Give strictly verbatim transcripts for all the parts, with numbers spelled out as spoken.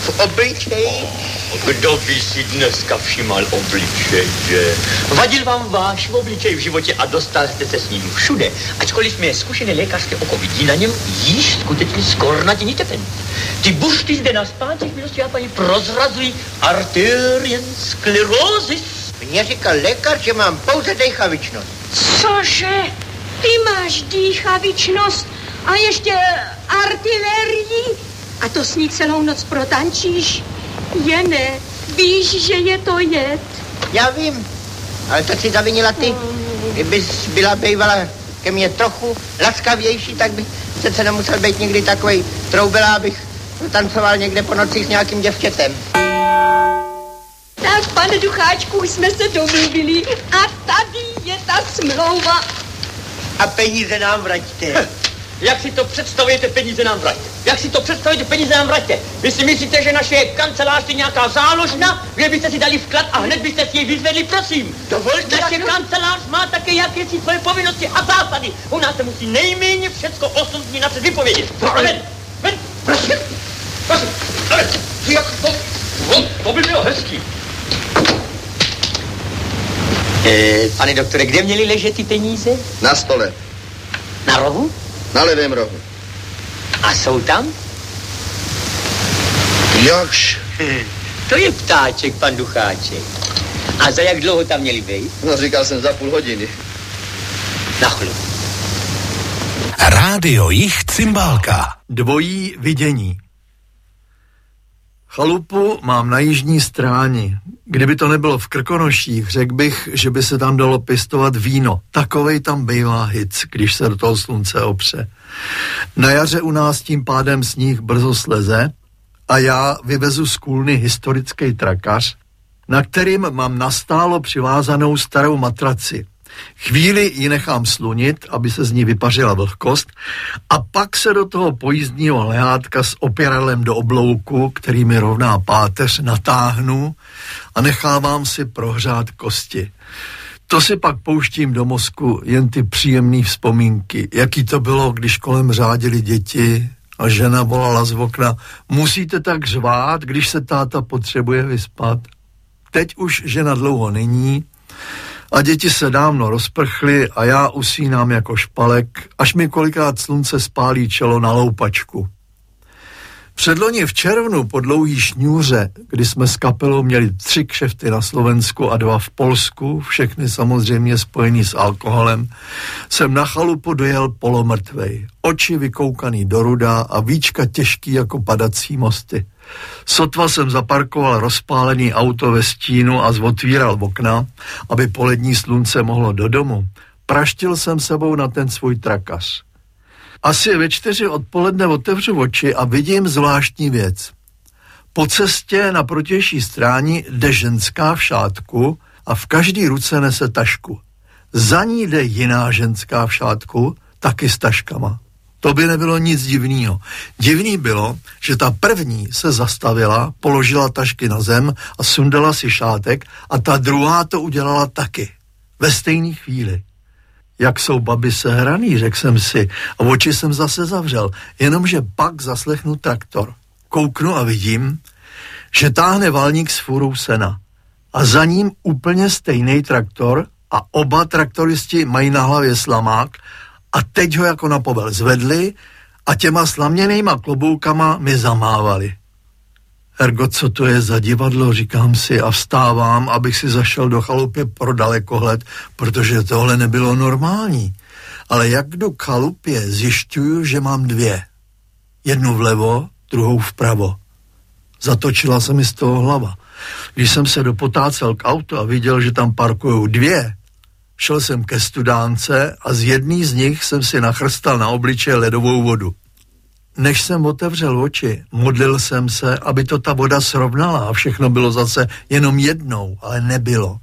v obličeji. Kdo by si dneska všímal obličeje? Vadil vám váš obličej v životě a dostal jste se s ním všude. Ačkoliv mě zkušené lékařské oko vidí na něm již skutečně skornatěný tepen. Ty bušty zde na spáncích, milosti a paní, prozrazují arterien sklerózis. Mně říkal lékař, že mám pouze dýchavičnost. Cože? Ty máš dýchavičnost a ještě artilerii? A to s ní celou noc protančíš? Jene, víš, že je to jed? Já vím, ale to si zavinila ty. Kdybys byla bývala ke mně trochu laskavější, tak bych přece nemusel být nikdy takovej troubila, abych tancoval někde po noci s nějakým děvčetem. Tak, pane Ducháčku, už jsme se domluvili a tady je ta smlouva. A peníze nám vraťte. Jak si to představujete, peníze nám vraťte? Jak si to představujete, peníze nám vraťte? Vy si myslíte, že naše kancelář je nějaká záložna, že byste si dali vklad a hned byste si ji vyzvedli, prosím? Dovolte, naše tak... kancelář má také jakési svoje povinnosti a zásady. U nás se musí nejméně všecko osm dní napřed vypovědět. Ven, ven, prosím, prosím, ale jak to, to, to by bylo hezký. E, pane doktore, kde měly ležet ty peníze? Na stole. Na rohu? Na levém rohu. A jsou tam? Jakž? To je ptáček, pan Ducháček. A za jak dlouho tam měli být? No, říkal jsem za půl hodiny. Na chlup. Rádio Jich Cymbálka. Dvojí vidění. Chalupu mám na jižní stráni. Kdyby to nebylo v Krkonoších, řekl bych, že by se tam dalo pěstovat víno. Takovej tam bývá hic, když se do toho slunce opře. Na jaře u nás tím pádem sníh brzo sleze a já vyvezu z kůlny historický trakař, na kterým mám nastálo přivázanou starou matraci. Chvíli ji nechám slunit, aby se z ní vypařila vlhkost, a pak se do toho pojízdního lehátka s opěralem do oblouku, který mi rovná páteř, natáhnu a nechávám si prohřát kosti. To si pak pouštím do mozku jen ty příjemné vzpomínky, jaký to bylo, když kolem řádili děti a žena volala z okna: musíte tak řvát, když se táta potřebuje vyspat. Teď už žena dlouho není a děti se dávno rozprchly a já usínám jako špalek, až mi kolikrát slunce spálí čelo na loupačku. Předloni v červnu po dlouhý šňůře, kdy jsme s kapelou měli tři kšefty na Slovensku a dva v Polsku, všechny samozřejmě spojený s alkoholem, jsem na chalupu dojel polomrtvej, oči vykoukaný do ruda a víčka těžký jako padací mosty. Sotva jsem zaparkoval rozpálený auto ve stínu a zotvíral okna, aby polední slunce mohlo do domu, praštil jsem sebou na ten svůj trakař. Asi ve čtyři odpoledne otevřu oči a vidím zvláštní věc. Po cestě na protější stráni jde ženská v šátku a v každý ruce nese tašku. Za ní jde jiná ženská v šátku, taky s taškama. To by nebylo nic divného. Divný bylo, že ta první se zastavila, položila tašky na zem a sundala si šátek a ta druhá to udělala taky. Ve stejné chvíli. Jak jsou baby sehraný, řekl jsem si a oči jsem zase zavřel, jenomže pak zaslechnu traktor. Kouknu a vidím, že táhne valník s furou sena a za ním úplně stejný traktor a oba traktoristi mají na hlavě slamák a teď ho jako na povel zvedli a těma slaměnejma kloboukama mi zamávali. Ergo, co to je za divadlo, říkám si a vstávám, abych si zašel do chalupy pro dalekohled, protože tohle nebylo normální. Ale jak jdu k chalupě, zjišťuju, že mám dvě. Jednu vlevo, druhou vpravo. Zatočila se mi z toho hlava. Když jsem se dopotácel k autu a viděl, že tam parkujou dvě, šel jsem ke studánce a z jedný z nich jsem si nachrstal na obličeje ledovou vodu. Než jsem otevřel oči, modlil jsem se, aby to ta voda srovnala a všechno bylo zase jenom jednou, ale nebylo.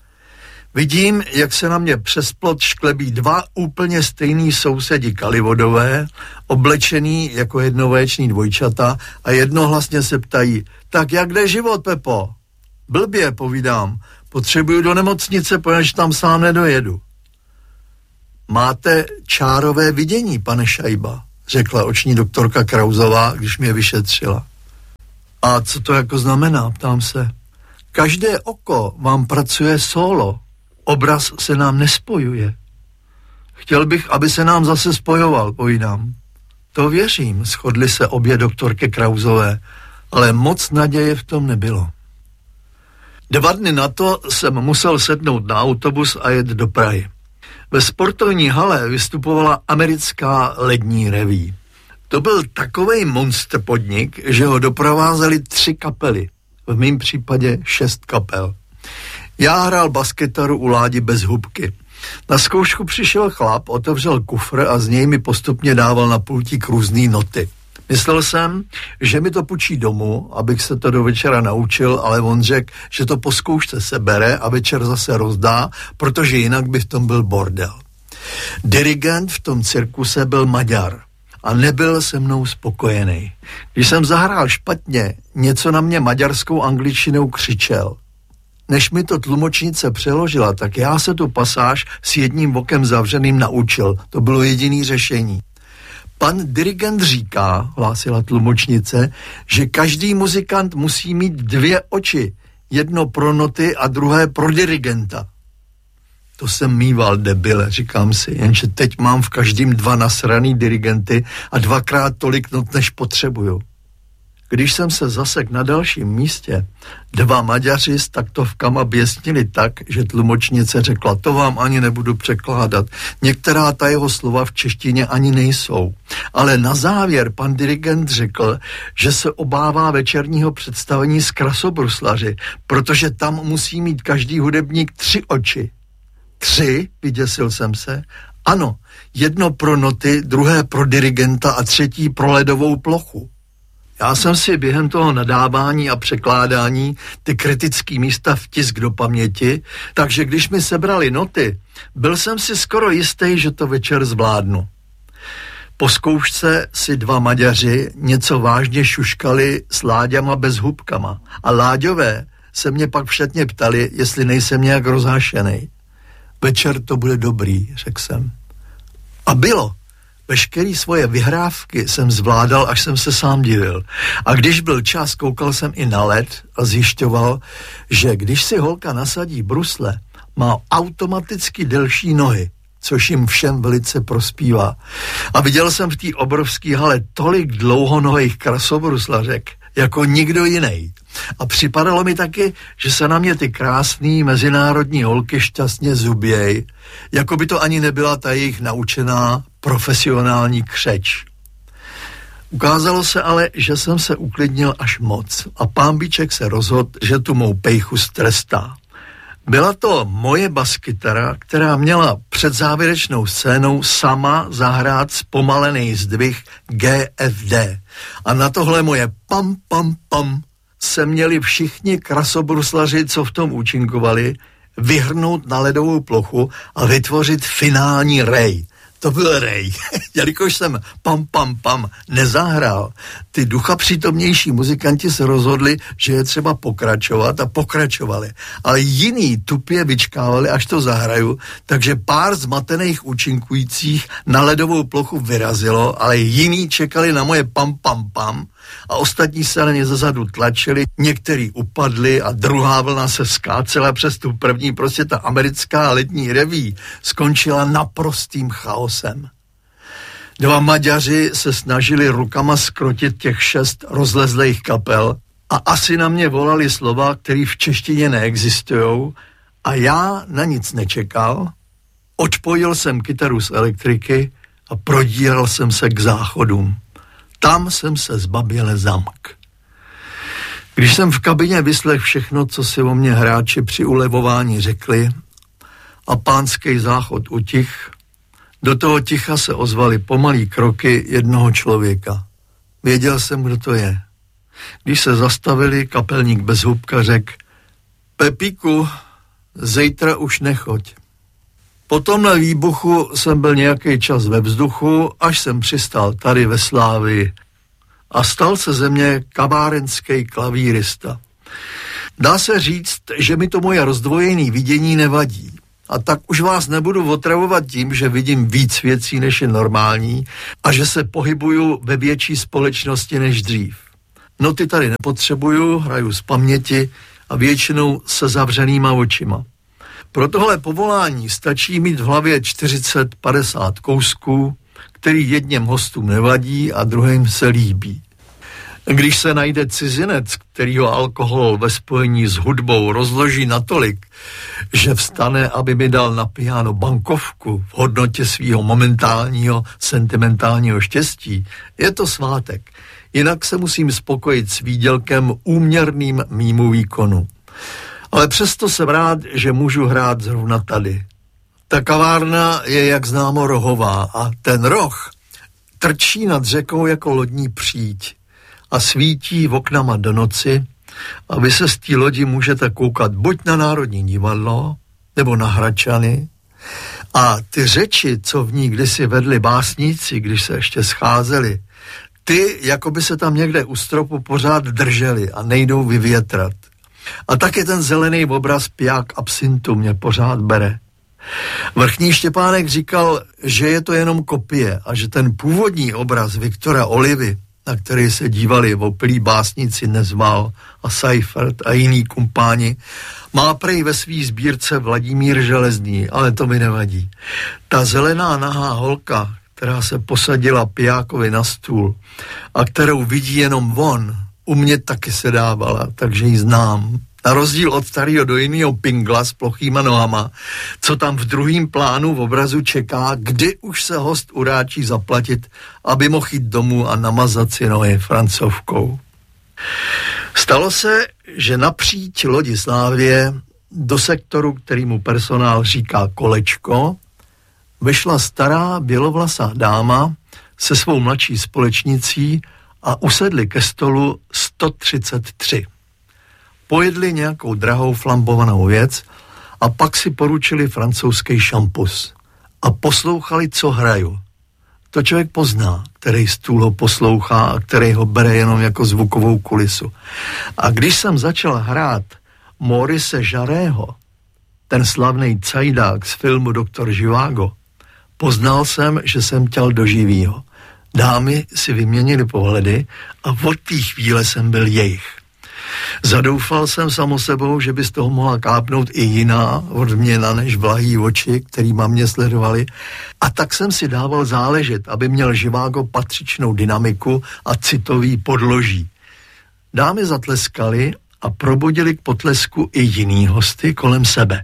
Vidím, jak se na mě přes plot šklebí dva úplně stejný sousedi Kalivodové, oblečený jako jednovaječný dvojčata a jednohlasně se ptají: tak jak jde život, Pepo? Blbě, povídám, potřebuju do nemocnice, poněž tam sám nedojedu. Máte čárové vidění, pane Šajba, řekla oční doktorka Krauzová, když mě vyšetřila. A co to jako znamená, ptám se. Každé oko vám pracuje solo, obraz se nám nespojuje. Chtěl bych, aby se nám zase spojoval, povídám. To věřím, shodly se obě doktorky Krausové, ale moc naděje v tom nebylo. Dva dny na to jsem musel sednout na autobus a jet do Prahy. Ve sportovní hale vystupovala americká lední reví. To byl takovej monster podnik, že ho doprovázely tři kapely. V mém případě šest kapel. Já hrál baskytaru u Ládi bez hubky. Na zkoušku přišel chlap, otevřel kufr a z něj mi postupně dával na pultík různý noty. Myslel jsem, že mi to půjčí domů, abych se to do večera naučil, ale on řekl, že to po zkoušce sebere a večer zase rozdá, protože jinak by v tom byl bordel. Dirigent v tom cirkuse byl Maďar a nebyl se mnou spokojený. Když jsem zahrál špatně, něco na mě maďarskou angličtinou křičel. Než mi to tlumočnice přeložila, tak já se tu pasáž s jedním okem zavřeným naučil. To bylo jediný řešení. Pan dirigent říká, hlásila tlumočnice, že každý muzikant musí mít dvě oči. Jedno pro noty a druhé pro dirigenta. To jsem mýval, debile, říkám si, jenže teď mám v každém dva nasraný dirigenty a dvakrát tolik not, než potřebuju. Když jsem se zasek na dalším místě, dva Maďaři s taktovkama běsnili tak, že tlumočnice řekla, to vám ani nebudu překládat. Některá ta jeho slova v češtině ani nejsou. Ale na závěr pan dirigent řekl, že se obává večerního představení z Krasobruslaři, protože tam musí mít každý hudebník tři oči. Tři, vyděsil jsem se. Ano, jedno pro noty, druhé pro dirigenta a třetí pro ledovou plochu. Já jsem si během toho nadávání a překládání ty kritické místa vtisk do paměti, takže když mi sebrali noty, byl jsem si skoro jistý, že to večer zvládnu. Po zkoušce si dva Maďaři něco vážně šuškali s Láďama bez hubkama a Láďové se mě pak všetně ptali, jestli nejsem nějak rozhašenej. Večer to bude dobrý, řekl jsem. A bylo. Veškerý svoje vyhrávky jsem zvládal, až jsem se sám divil. A když byl čas, koukal jsem i na led a zjišťoval, že když si holka nasadí brusle, má automaticky delší nohy, což jim všem velice prospívá. A viděl jsem v té obrovské hale tolik dlouhonohých krasobruslařek, jako nikdo jiný. A připadalo mi taky, že se na mě ty krásný mezinárodní holky šťastně zuběj, jako by to ani nebyla ta jejich naučená profesionální křeč. Ukázalo se ale, že jsem se uklidnil až moc a pán Bíček se rozhodl, že tu mou pejchu strestá. Byla to moje baskytara, která měla před závěrečnou scénou sama zahrát zpomalený zdvih G F D. A na tohle moje pam, pam, pam se měli všichni krasobruslaři, co v tom účinkovali, vyhrnout na ledovou plochu a vytvořit finální rej. To byl rej. Jelikož jsem pam, pam, pam nezahrál, ty ducha přítomnější muzikanti se rozhodli, že je třeba pokračovat a pokračovali. Ale jiný tupě vyčkávali, až to zahraju, takže pár zmatených účinkujících na ledovou plochu vyrazilo, ale jiný čekali na moje pam, pam, pam a ostatní se na ně zezadu tlačili, některý upadli a druhá vlna se skácela přes tu první, prostě ta americká letní reví skončila naprostým chaosem. Dva Maďaři se snažili rukama skrotit těch šest rozlezlých kapel a asi na mě volali slova, které v češtině neexistujou a já na nic nečekal. Odpojil jsem kytaru z elektriky a prodíral jsem se k záchodům. Tam jsem se zbaběle zamk. Když jsem v kabině vyslechl všechno, co si o mě hráči při ulevování řekli a pánský záchod utich, do toho ticha se ozvaly pomalý kroky jednoho člověka. Věděl jsem, kdo to je. Když se zastavili, kapelník bez hubka řekl: Pepíku, zítra už nechoď. Po tomhle výbuchu jsem byl nějaký čas ve vzduchu, až jsem přistál tady ve Slávii a stal se ze mě kavárenský klavírista. Dá se říct, že mi to moje rozdvojené vidění nevadí. A tak už vás nebudu otravovat tím, že vidím víc věcí, než je normální a že se pohybuju ve větší společnosti než dřív. Noty tady nepotřebuju, hraju z paměti a většinou se zavřenýma očima. Pro tohle povolání stačí mít v hlavě čtyřicet padesát kousků, který jedním hostům nevadí a druhým se líbí. Když se najde cizinec, kterýho alkohol ve spojení s hudbou rozloží natolik, že vstane, aby mi dal na piano bankovku v hodnotě svýho momentálního sentimentálního štěstí, je to svátek. Jinak se musím spokojit s výdělkem úměrným mýmu výkonu. Ale přesto jsem rád, že můžu hrát zrovna tady. Ta kavárna je, jak známo, rohová a ten roh trčí nad řekou jako lodní příď a svítí v oknama do noci a vy se z té lodi můžete koukat buď na Národní divadlo, nebo na Hradčany. A ty řeči, co v ní kdysi vedli básníci, když se ještě scházeli, ty jako by se tam někde u stropu pořád drželi a nejdou vyvětrat. A taky ten zelený obraz piják absintu mě pořád bere. Vrchní Štěpánek říkal, že je to jenom kopie a že ten původní obraz Viktora Olivy, na který se dívali opilí básníci Nezval a Seifert a jiný kumpáni, má prej ve svý sbírce Vladimír Železný, ale to mi nevadí. Ta zelená nahá holka, která se posadila pijákovi na stůl a kterou vidí jenom on, u mě taky se dávala, takže ji znám. Na rozdíl od starého do jiného pingla s plochýma nohama, co tam v druhém plánu v obrazu čeká, kdy už se host uráčí zaplatit, aby mohl jít domů a namazat si nohy francouzskou. Stalo se, že napříč lodi Slávie do sektoru, kterýmu personál říká kolečko, vyšla stará bělovlasá dáma se svou mladší společnicí a usedli ke stolu sto třicet tři. Pojedli nějakou drahou flambovanou věc a pak si poručili francouzský šampus a poslouchali, co hraju. To člověk pozná, který stůl ho poslouchá a který ho bere jenom jako zvukovou kulisu. A když jsem začal hrát Maurice Jarreho, ten slavný cajdák z filmu Doktor Živago, poznal jsem, že jsem těl do živýho. Dámy si vyměnili pohledy a od té chvíle jsem byl jejich. Zadoufal jsem samo sebou, že by z toho mohla kápnout i jiná odměna než blahý oči, kterýma mě sledovali. A tak jsem si dával záležet, aby měl Živago patřičnou dynamiku a citový podloží. Dámy zatleskali a probudili k potlesku i jiný hosty kolem sebe.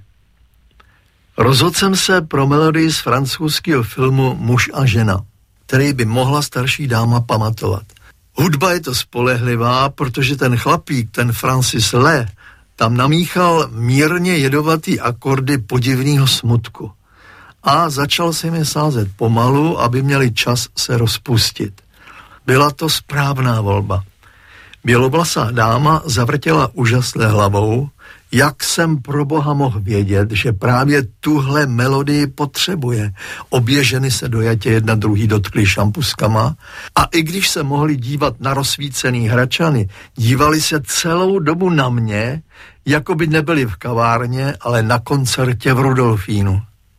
Rozhodl jsem se pro melodii z francouzského filmu Muž a žena, který by mohla starší dáma pamatovat. Hudba je to spolehlivá, protože ten chlapík, ten Francis Le, tam namíchal mírně jedovatý akordy podivného smutku. A začal si mi sázet pomalu, aby měli čas se rozpustit. Byla to správná volba. Bělovlasá dáma zavrtěla úžasle hlavou, jak jsem pro boha mohl vědět, že právě tuhle melodii potřebuje. Obě ženy se dojatě jedna druhý dotkly šampuskama a i když se mohli dívat na rozsvícený Hradčany, dívali se celou dobu na mě, jako by nebyli v kavárně, ale na koncertě v Rudolfínu.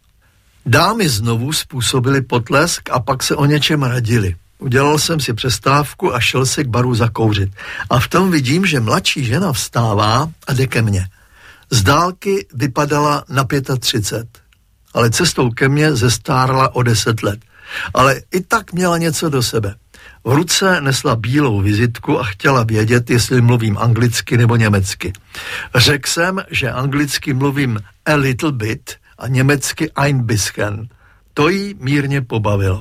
Dámy znovu způsobily potlesk a pak se o něčem radili. Udělal jsem si přestávku a šel se k baru zakouřit. A v tom vidím, že mladší žena vstává a jde ke mně. Z dálky vypadala na třicet pět, ale cestou ke mně zestárla o deset let. Ale i tak měla něco do sebe. V ruce nesla bílou vizitku a chtěla vědět, jestli mluvím anglicky nebo německy. Řekl jsem, že anglicky mluvím a little bit a německy ein bisschen. To jí mírně pobavilo.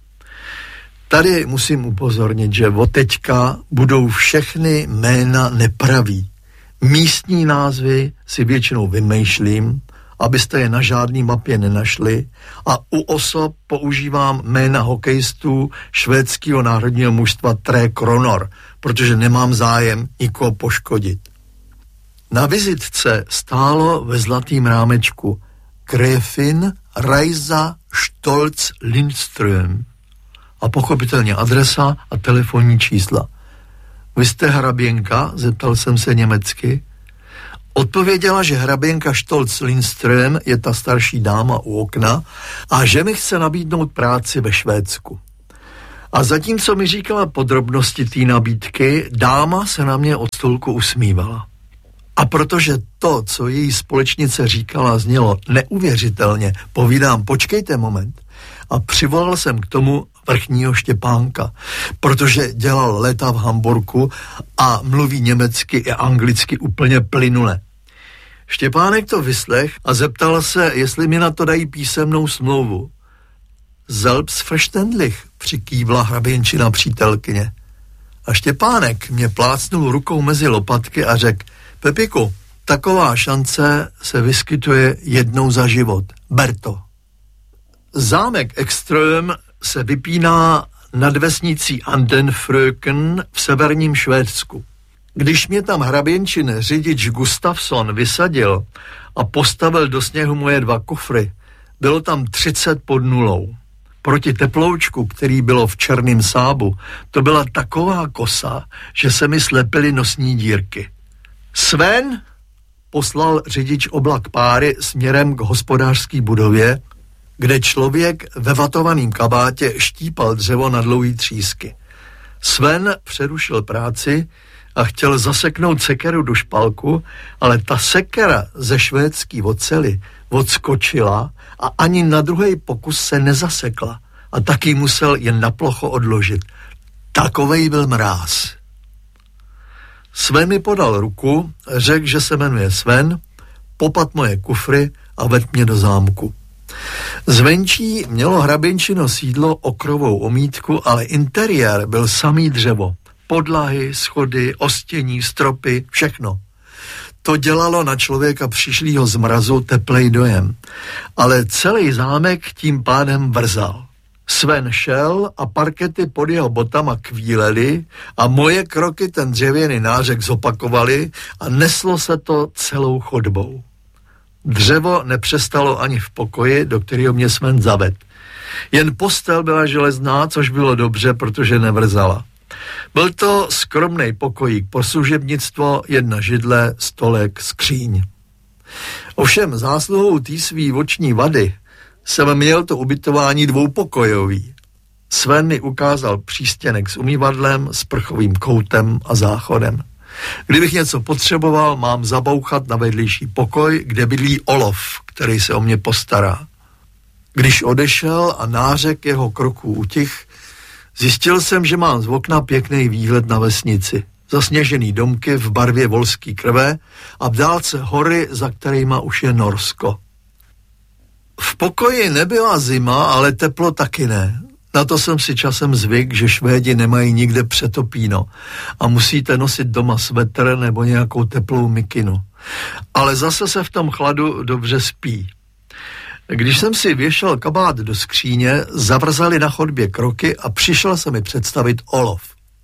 Tady musím upozornit, že od teďka budou všechny jména nepraví. Místní názvy si většinou vymýšlím, abyste je na žádný mapě nenašli, a u osob používám jména hokejistů švédského národního mužstva Tre Kronor, protože nemám zájem nikoho poškodit. Na vizitce stálo ve zlatým rámečku Gräfin Reisa Stolz Lindström a pochopitelně adresa a telefonní čísla. Vy jste hraběnka? Zeptal jsem se německy. Odpověděla, že hraběnka Stolz Lindström je ta starší dáma u okna a že mi chce nabídnout práci ve Švédsku. A zatímco mi říkala podrobnosti té nabídky, dáma se na mě od stolku usmívala. A protože to, co její společnice říkala, znělo neuvěřitelně, povídám, počkejte moment. A přivolal jsem k tomu vrchního Štěpánka, protože dělal léta v Hamburku a mluví německy i anglicky úplně plynule. Štěpánek to vyslech a zeptal se, jestli mi na to dají písemnou smlouvu. Selbstverständlich, přikývla hraběnčina přítelkyně. A Štěpánek mě plácnul rukou mezi lopatky a řekl, Pepiku, taková šance se vyskytuje jednou za život. Ber to. Zámek Ekström se vypíná nad vesnicí Andenfröken v severním Švédsku. Když mě tam hraběnčin řidič Gustafsson vysadil a postavil do sněhu moje dva kufry, bylo tam třicet pod nulou. Proti teploučku, který bylo v černém sábu, to byla taková kosa, že se mi slepily nosní dírky. Sven poslal řidič oblak páry směrem k hospodářské budově, kde člověk ve vatovaném kabátě štípal dřevo na dlouhý třísky. Sven přerušil práci a chtěl zaseknout sekeru do špalku, ale ta sekera ze švédský oceli odskočila a ani na druhý pokus se nezasekla a taky musel jen na plocho odložit. Takovej byl mráz. Sven mi podal ruku, řekl, že se jmenuje Sven, popad moje kufry a vedl mě do zámku. Zvenčí mělo hraběnčino sídlo okrovou omítku, ale interiér byl samý dřevo. Podlahy, schody, ostění, stropy, všechno. To dělalo na člověka přišlýho z mrazu teplej dojem. Ale celý zámek tím pádem vrzal. Sven šel a parkety pod jeho botama kvílely a moje kroky ten dřevěný nářek zopakovaly a neslo se to celou chodbou. Dřevo nepřestalo ani v pokoji, do kterého mě Sven zaved. Jen postel byla železná, což bylo dobře, protože nevrzala. Byl to skromnej pokojík pro služebnictvo, jedna židle, stolek, skříň. Ovšem zásluhou té svý oční vady jsem měl to ubytování dvoupokojový. Sven mi ukázal přístěnek s umývadlem, sprchovým koutem a záchodem. Kdybych něco potřeboval, mám zabouchat na vedlejší pokoj, kde bydlí Olof, který se o mě postará. Když odešel a nářek jeho kroků utich, zjistil jsem, že mám z okna pěkný výhled na vesnici. Zasněžený domky v barvě volský krve a v dálce hory, za kterýma už je Norsko. V pokoji nebyla zima, ale teplo taky ne. Na to jsem si časem zvyk, že Švédi nemají nikde přetopíno a musíte nosit doma svetr nebo nějakou teplou mikinu. Ale zase se v tom chladu dobře spí. Když jsem si věšel kabát do skříně, zavrzali na chodbě kroky a přišel se mi představit Olof.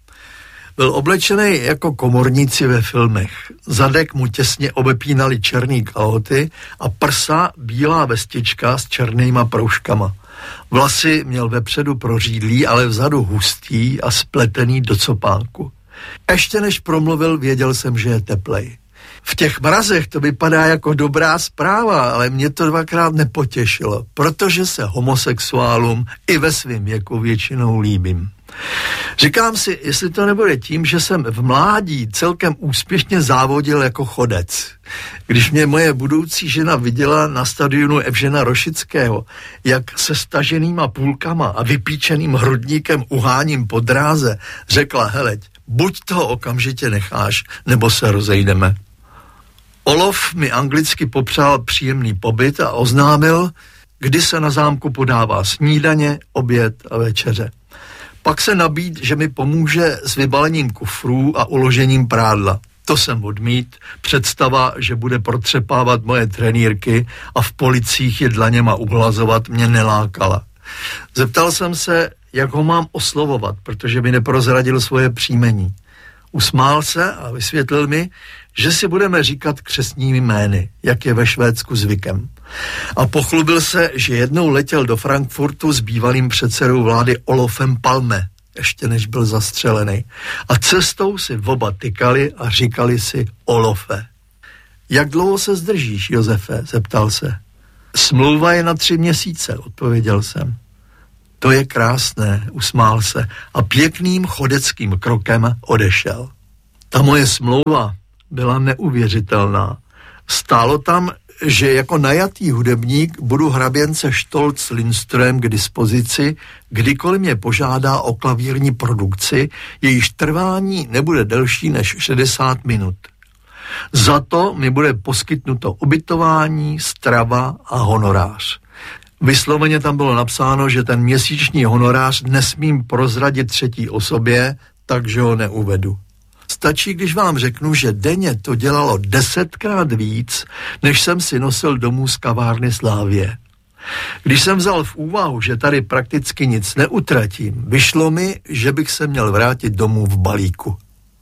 Byl oblečený jako komorníci ve filmech. Zadek mu těsně obepínali černý kalhoty a prsa bílá vestička s černýma proužkama. Vlasy měl vepředu prořídlý, ale vzadu hustý a spletený do copánku. Ještě než promluvil, věděl jsem, že je teplej. V těch mrazech to vypadá jako dobrá zpráva, ale mě to dvakrát nepotěšilo, protože se homosexuálům i ve svém věku většinou líbím. Říkám si, jestli to nebude tím, že jsem v mládí celkem úspěšně závodil jako chodec. Když mě moje budoucí žena viděla na stadionu Evžena Rošického, jak se staženýma půlkama a vypíčeným hrudníkem uháním po dráze, řekla, heleď, buď toho okamžitě necháš, nebo se rozejdeme. Olof mi anglicky popřál příjemný pobyt a oznámil, kdy se na zámku podává snídaně, oběd a večeře. Pak se nabíd, že mi pomůže s vybalením kufrů a uložením prádla. To jsem odmít, představa, že bude protřepávat moje trenýrky a v policích je dlaněma uhlazovat, mě nelákala. Zeptal jsem se, jak ho mám oslovovat, protože mi neprozradil svoje příjmení. Usmál se a vysvětlil mi, že si budeme říkat křestními jmény, jak je ve Švédsku zvykem. A pochlubil se, že jednou letěl do Frankfurtu s bývalým předsedou vlády Olofem Palme, ještě než byl zastřelený. A cestou si oba tykali a říkali si Olofe. Jak dlouho se zdržíš, Josefe? Zeptal se. Smlouva je na tři měsíce, odpověděl jsem. To je krásné, usmál se a pěkným chodeckým krokem odešel. Ta moje smlouva byla neuvěřitelná. Stálo tam, že jako najatý hudebník budu hraběnce Stolz Lindström k dispozici, kdykoliv mě požádá o klavírní produkci, jejíž trvání nebude delší než šedesát minut. Za to mi bude poskytnuto ubytování, strava a honorář. Vysloveně tam bylo napsáno, že ten měsíční honorář nesmím prozradit třetí osobě, takže ho neuvedu. Stačí, když vám řeknu, že denně to dělalo desetkrát víc, než jsem si nosil domů z kavárny Slávie. Když jsem vzal v úvahu, že tady prakticky nic neutratím, vyšlo mi, že bych se měl vrátit domů v balíku.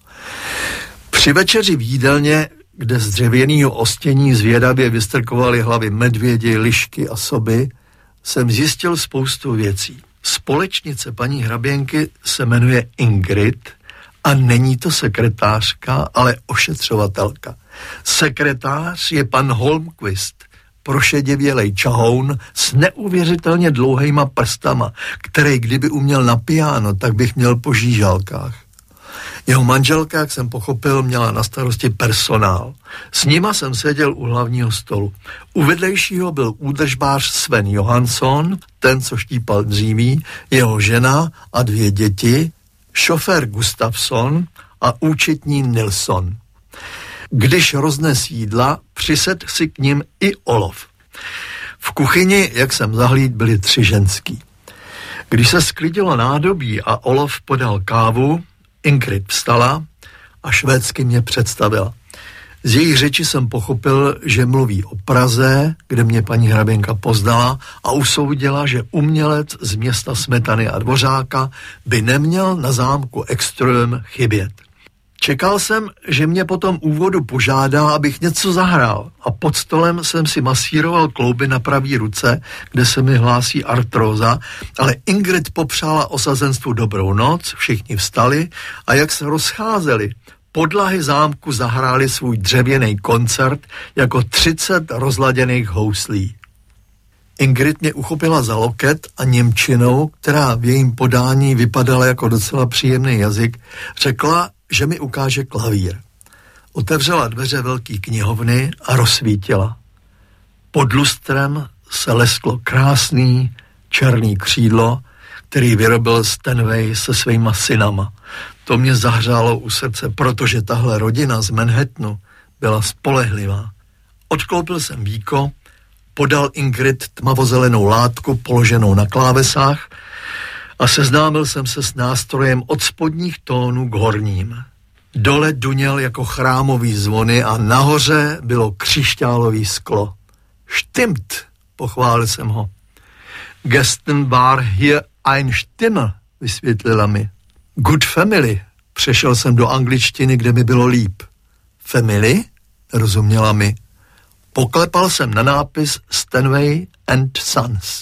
Při večeři v jídelně, kde z dřevěného ostění zvědavě vystrkovaly hlavy medvědi, lišky a soby, jsem zjistil spoustu věcí. Společnice paní hraběnky se jmenuje Ingrid a není to sekretářka, ale ošetřovatelka. Sekretář je pan Holmquist, prošedivělej čahoun s neuvěřitelně dlouhejma prstama, který kdyby uměl na piano, tak bych měl po žížalkách. Jeho manželka, jak jsem pochopil, měla na starosti personál. S nima jsem seděl u hlavního stolu. U vedlejšího byl údržbář Sven Johansson, ten, co štípal dříví, jeho žena a dvě děti, šofér Gustafsson a účetní Nilsson. Když roznes jídla, přised si k ním i Olof. V kuchyni, jak jsem zahlíd, byli tři ženský. Když se sklidilo nádobí a Olof podal kávu, Ingrid vstala a švédsky mě představila. Z jejich řeči jsem pochopil, že mluví o Praze, kde mě paní hraběnka poznala a usoudila, že umělec z města Smetany a Dvořáka by neměl na zámku Ekström chybět. Čekal jsem, že mě po tom úvodu požádá, abych něco zahrál a pod stolem jsem si masíroval klouby na pravý ruce, kde se mi hlásí artróza, ale Ingrid popřála osazenstvu dobrou noc, všichni vstali a jak se rozcházeli, podlahy zámku zahrály svůj dřevěný koncert jako třicet rozladěných houslí. Ingrid mě uchopila za loket a němčinou, která v jejím podání vypadala jako docela příjemný jazyk, řekla, že mi ukáže klavír. Otevřela dveře velký knihovny a rozsvítila. Pod lustrem se lesklo krásný černý křídlo, který vyrobil Stanway se svýma synama. To mě zahřálo u srdce, protože tahle rodina z Manhattanu byla spolehlivá. Odkloupil jsem víko, podal Ingrid tmavozelenou látku položenou na klávesách a seznámil jsem se s nástrojem od spodních tónů k horním. Dole duněl jako chrámový zvony a nahoře bylo křišťálový sklo. Stimmt, pochválil jsem ho. Gestern war hier ein Stimme, vysvětlila mi. Good family, přešel jsem do angličtiny, kde mi bylo líp. Family? Rozuměla mi. Poklepal jsem na nápis Stanway and Sons.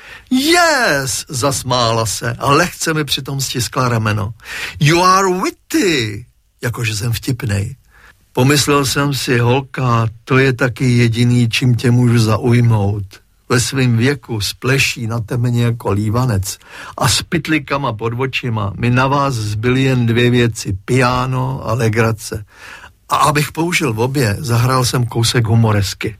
Yes, zasmála se a lehce mi přitom stiskla rameno. You are witty, jakože jsem vtipnej. Pomyslel jsem si, holka, to je taky jediný, čím tě můžu zaujmout. Ve svém věku spleší na temeně jako lívanec a s pytlikama pod očima mi na vás zbyly jen dvě věci, piano a legrace. A abych použil v obě, zahrál jsem kousek humoresky.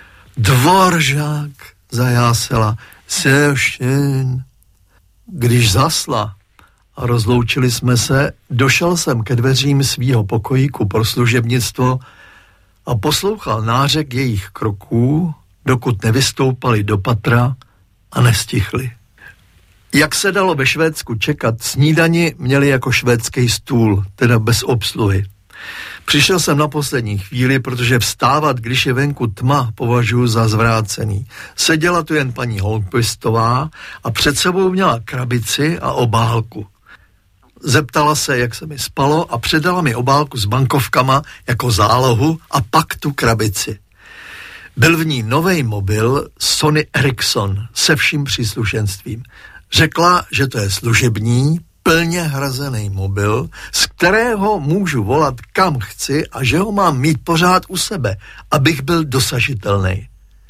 Dvoržák, zajásela, sevšen. Když zasla a rozloučili jsme se, došel jsem ke dveřím svýho pokojíku pro služebnictvo a poslouchal nářek jejich kroků, dokud nevystoupali do patra a nestichli. Jak se dalo ve Švédsku čekat, snídani měli jako švédský stůl, teda bez obsluhy. Přišel jsem na poslední chvíli, protože vstávat, když je venku tma, považuji za zvrácený. Seděla tu jen paní Holmquistová a před sebou měla krabici a obálku. Zeptala se, jak se mi spalo a předala mi obálku s bankovkama jako zálohu a pak tu krabici. Byl v ní novej mobil Sony Ericsson se vším příslušenstvím. Řekla, že to je služební, plně hrazený mobil, z kterého můžu volat kam chci a že ho mám mít pořád u sebe, abych byl dosažitelný.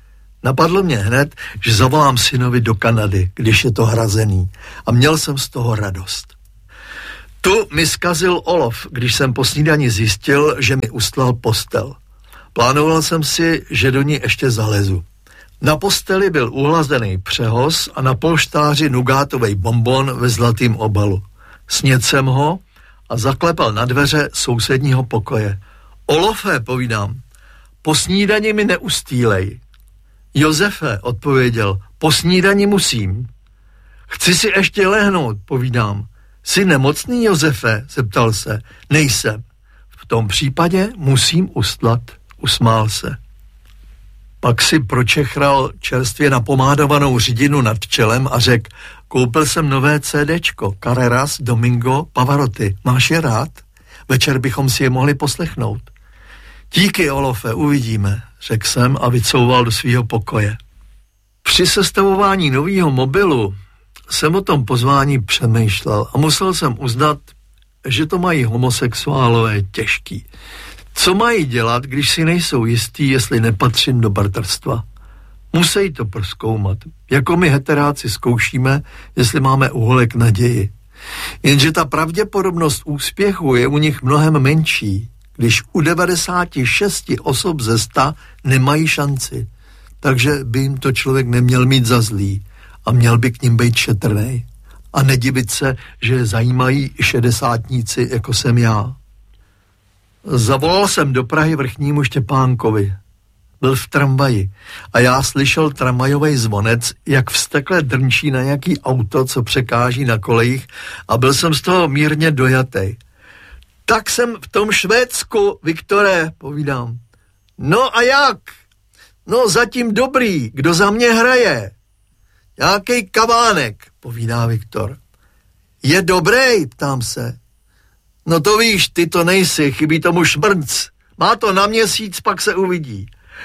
Napadlo mě hned, že zavolám synovi do Kanady, když je to hrazený. A měl jsem z toho radost. Tu mi zkazil Olof, když jsem po snídani zjistil, že mi ustlal postel. Plánoval jsem si, že do ní ještě zalezu. Na posteli byl uhlazený přehoz a na polštáři nugátovej bonbon ve zlatým obalu. Snědl jsem ho a zaklepal na dveře sousedního pokoje. Olofe, povídám, po snídani mi neustýlej. Josefe, odpověděl, po snídani musím. Chci si ještě lehnout, povídám. Jsi nemocný, Josefe? Zeptal se. Nejsem. V tom případě musím ustlat, usmál se. Pak si pročechral čerstvě napomádovanou řidinu nad čelem a řekl, koupil jsem nové CDčko, Carreras, Domingo, Pavarotti. Máš je rád? Večer bychom si je mohli poslechnout. Díky, Olofe, uvidíme, řekl jsem a vycouval do svého pokoje. Při sestavování nového mobilu jsem o tom pozvání přemýšlel a musel jsem uznat, že to mají homosexuálové těžký. Co mají dělat, když si nejsou jistí, jestli nepatřím do bratrstva? Musí to prozkoumat. Jako my heteráci zkoušíme, jestli máme uholek naději. Jenže ta pravděpodobnost úspěchu je u nich mnohem menší, když u devadesát šest osob ze sta nemají šanci. Takže by jim to člověk neměl mít za zlý a měl by k ním být šetrnej. A nedivit se, že je zajímají i šedesátníci, jako jsem já. Zavolal jsem do Prahy vrchnímu Štěpánkovi. Byl v tramvaji a já slyšel tramvajovej zvonec, jak vztekle drnčí na nějaký auto, co překáží na kolejích a byl jsem z toho mírně dojatej. Tak jsem v tom Švédsku, Viktore, povídám. No a jak? No zatím dobrý, kdo za mě hraje? Nějakej kavánek, povídá Viktor. Je dobrý, ptám se. No to víš, ty to nejsi, chybí tomu šmrnc. Má to na měsíc, pak se uvidí.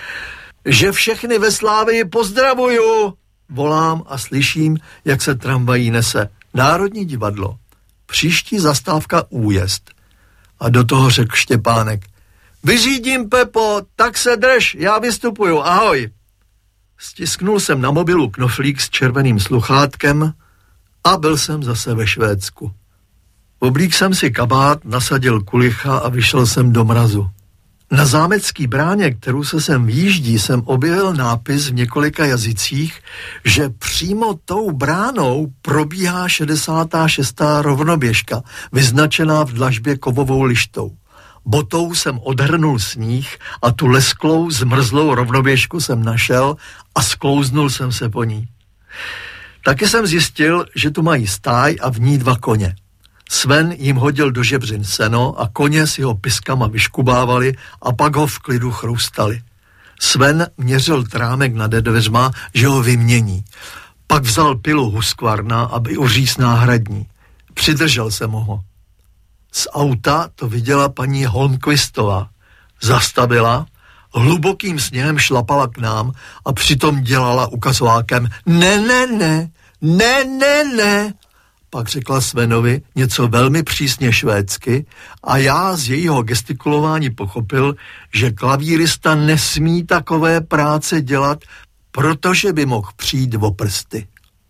Že všechny ve Slávii pozdravuju, volám a slyším, jak se tramvají nese. Národní divadlo. Příští zastávka Újezd. A do toho řekl Štěpánek. Vyřídím, Pepo, tak se drž, já vystupuju, ahoj. Stisknul jsem na mobilu knoflík s červeným sluchátkem a byl jsem zase ve Švédsku. Oblík jsem si kabát, nasadil kulicha a vyšel jsem do mrazu. Na zámecký bráně, kterou se sem výjíždí, jsem objevil nápis v několika jazycích, že přímo tou bránou probíhá šedesátá šestá rovnoběžka, vyznačená v dlažbě kovovou lištou. Botou jsem odhrnul sníh a tu lesklou, zmrzlou rovnoběžku jsem našel a sklouznul jsem se po ní. Taky jsem zjistil, že tu mají stáj a v ní dva koně. Sven jim hodil do žebřin seno a koně si ho piskama vyškubávali a pak ho v klidu chrustali. Sven měřil trámek nad dveřma, že ho vymění. Pak vzal pilu Husqvarna, aby uříz náhradní. Přidržel jsem ho. Z auta to viděla paní Holmqvistová. Zastavila, hlubokým sněhem šlapala k nám a přitom dělala ukazovákem ne, ne, ne, ne, ne, ne. Pak řekla Svenovi něco velmi přísně švédsky a já z jejího gestikulování pochopil, že klavírista nesmí takové práce dělat, protože by mohl přijít o prsty.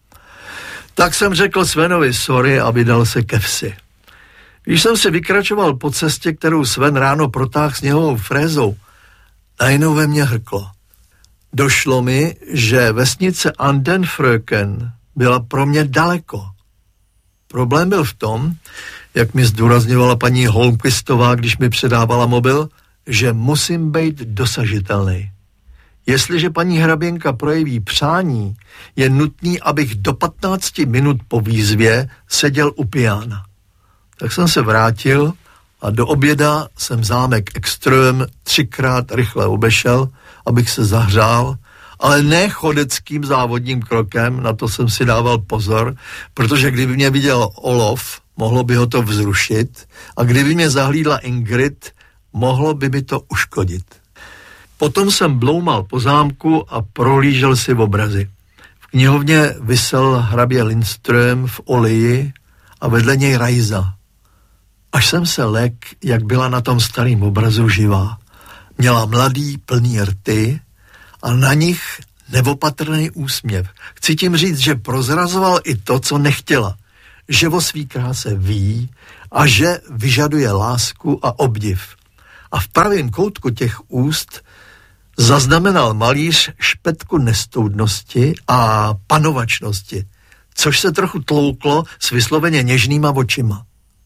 Tak jsem řekl Svenovi sorry a vydal se ke vsi. Když jsem se vykračoval po cestě, kterou Sven ráno protáhl sněhovou frézou, najednou ve mně hrklo. Došlo mi, že vesnice Andenfröken byla pro mě daleko. Problém byl v tom, jak mi zdůrazňovala paní Holmqvistová, když mi předávala mobil, že musím být dosažitelný. Jestliže paní hraběnka projeví přání, je nutný, abych do patnácti minut po výzvě seděl u piána. Tak jsem se vrátil a do oběda jsem zámek Ekström třikrát rychle obešel, abych se zahřál, ale ne chodeckým závodním krokem, na to jsem si dával pozor, protože kdyby mě viděl Olof, mohlo by ho to vzrušit a kdyby mě zahlídla Ingrid, mohlo by mi to uškodit. Potom jsem bloumal po zámku a prohlížel si obrazy. V knihovně visel hrabě Lindström v oleji a vedle něj Rajza. Až jsem se lek, jak byla na tom starém obrazu živá. Měla mladý, plný rty a na nich neopatrný úsměv. Chci tím říct, že prozrazoval i to, co nechtěla. Že o svý kráse ví a že vyžaduje lásku a obdiv. A v pravém koutku těch úst zaznamenal malíř špetku nestoudnosti a panovačnosti, což se trochu tlouklo s vysloveně něžnýma očima.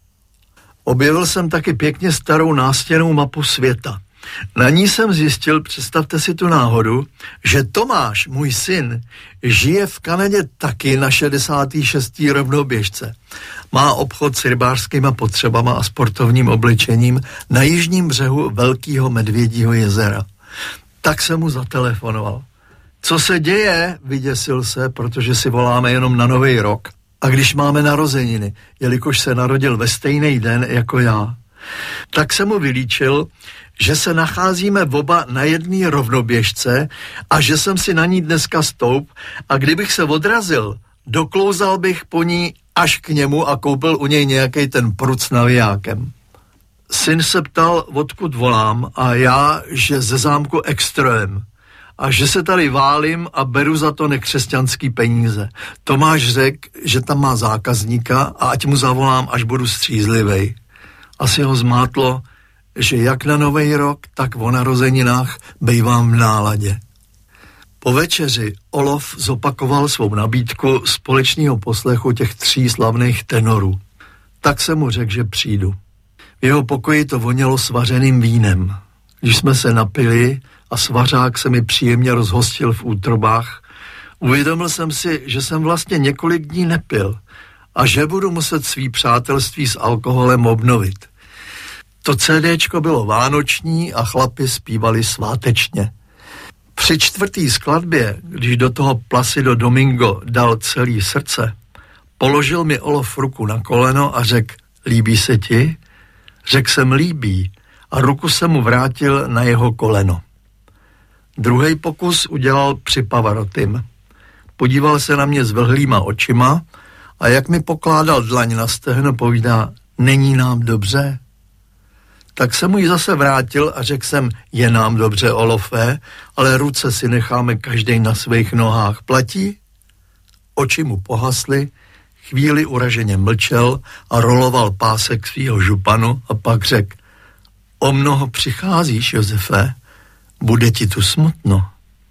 Objevil jsem taky pěkně starou nástěnnou mapu světa. Na ní jsem zjistil, představte si tu náhodu, že Tomáš, můj syn, žije v Kanadě taky na šedesátém šestém rovnoběžce. Má obchod s rybářskýma potřebama a sportovním oblečením na jižním břehu Velkého Medvědího jezera. Tak jsem mu zatelefonoval. Co se děje? Vyděsil se, protože si voláme jenom na Nový rok. A když máme narozeniny, jelikož se narodil ve stejný den jako já. Tak jsem mu vylíčil, že se nacházíme oba na jedné rovnoběžce a že jsem si na ní dneska stoup a kdybych se odrazil, doklouzal bych po ní až k němu a koupil u něj nějaký ten prut s navijákem. Syn se ptal, odkud volám a já, že ze zámku Extrém a že se tady válím a beru za to nekřesťanský peníze. Tomáš řekl, že tam má zákazníka a ať mu zavolám, až budu střízlivej. Asi ho zmátlo, že jak na Nový rok, tak o narozeninách bejvám v náladě. Po večeři Olof zopakoval svou nabídku společného poslechu těch tří slavných tenorů. Tak jsem mu řekl, že přijdu. V jeho pokoji to vonělo svařeným vínem. Když jsme se napili a svařák se mi příjemně rozhostil v útrobách, uvědomil jsem si, že jsem vlastně několik dní nepil a že budu muset svý přátelství s alkoholem obnovit. To CDčko bylo vánoční a chlapi zpívali svátečně. Při čtvrtý skladbě, když do toho Placido Domingo dal celý srdce, položil mi Olof ruku na koleno a řekl, líbí se ti? Řekl jsem líbí a ruku jsem mu vrátil na jeho koleno. Druhý pokus udělal při Pavarotym. Podíval se na mě s vlhlýma očima a jak mi pokládal dlaň na stehno, povídá, není nám dobře? Tak jsem mu ji zase vrátil a řekl jsem, je nám dobře, Olofe, ale ruce si necháme každej na svých nohách. Platí? Oči mu pohasly, chvíli uraženě mlčel a roloval pásek svýho županu a pak řekl, o mnoho přicházíš, Josefe, bude ti tu smutno.